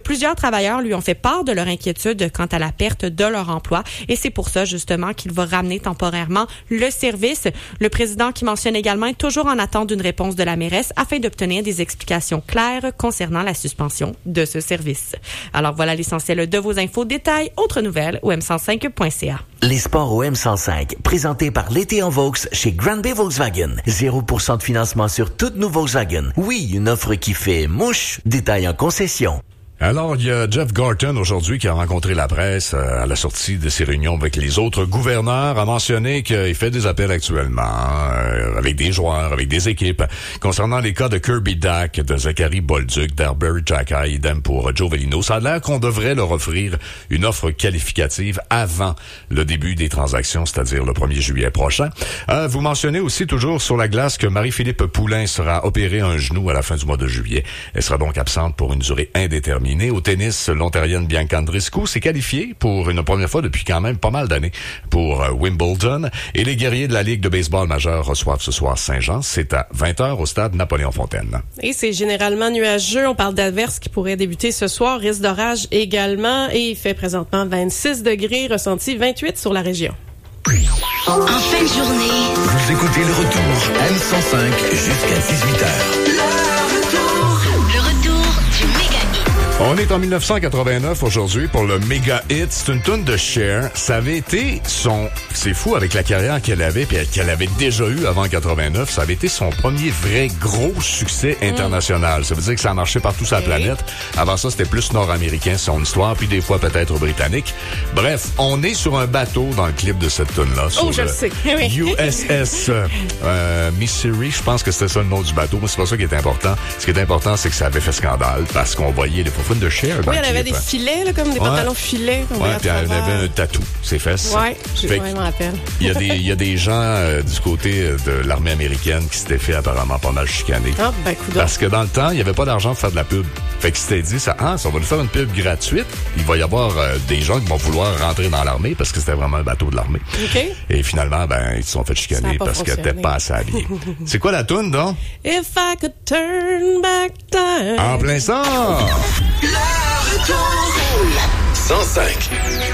Plusieurs travailleurs lui ont fait part de leur inquiétude quant à la perte de leur emploi et c'est pour ça justement qu'il va ramener temporairement le service. Le président qui mentionne également est toujours en attente d'une réponse de la mairesse afin d'obtenir des explications claires concernant la suspension de ce service. Alors voilà l'essentiel de vos infos. Détails, autres nouvelles au m105.ca. Les sports au M105, présentés par l'été en Vaux chez Grand Bay Volkswagen. 0% de financement sur toutes nos Volkswagen. Oui, une offre qui fait mouche. Détails en concession. Alors, il y a Jeff Gorton aujourd'hui qui a rencontré la presse à la sortie de ses réunions avec les autres gouverneurs, a mentionné qu'il fait des appels actuellement avec des joueurs, avec des équipes, concernant les cas de Kirby Dack, de Zachary Bolduc, d'Herbert Jackay, idem pour Joe Velino. Ça a l'air qu'on devrait leur offrir une offre qualificative avant le début des transactions, c'est-à-dire le 1er juillet prochain. Vous mentionnez aussi toujours sur la glace que Marie-Philippe Poulin sera opérée un genou à la fin du mois de juillet. Elle sera donc absente pour une durée indéterminée. Au tennis, l'Ontarienne Bianca Andreescu s'est qualifiée pour une première fois depuis quand même pas mal d'années pour Wimbledon. Et les guerriers de la Ligue de baseball majeure reçoivent ce soir Saint-Jean. C'est à 20h au stade Napoléon-Fontaine. Et c'est généralement nuageux. On parle d'averses qui pourraient débuter ce soir. Risque d'orage également. Et il fait présentement 26 degrés, ressenti 28 sur la région. En fin de journée, Vous écoutez le retour M105 jusqu'à 18h. le retour du méga hit. On est en 1989 aujourd'hui pour le méga hit. C'est une toune de Cher. Ça avait été c'est fou avec la carrière qu'elle avait puis qu'elle avait déjà eu avant 89. Ça avait été son premier vrai gros succès international. Ça veut dire que ça a marché partout sur la planète. Avant ça, c'était plus nord-américain son histoire, puis des fois peut-être britannique. Bref, on est sur un bateau dans le clip de cette toune-là. Oh, je le sais. USS Missouri, je pense que c'était ça le nom du bateau, mais c'est pas ça qui est important. Ce qui est important, c'est que ça avait fait scandale parce qu'on voyait les de Cher. Oui, elle avait des filets, là, comme des pantalons filets. Ouais, puis elle avait un tatou, ses fesses. Ouais, je me rappelle. Il y a des gens du côté de l'armée américaine qui s'étaient fait apparemment pas mal chicaner. Ah, ben, coudonc. Parce que dans le temps, il n'y avait pas d'argent pour faire de la pub. Fait qu'ils s'étaient dit, ça va nous faire une pub gratuite. Il va y avoir des gens qui vont vouloir rentrer dans l'armée parce que c'était vraiment un bateau de l'armée. OK. Et finalement, ils se sont fait chicaner parce qu'elle n'était pas assez habillée. C'est quoi la toune, donc? If I could turn back time. En plein ça! Le retour 105.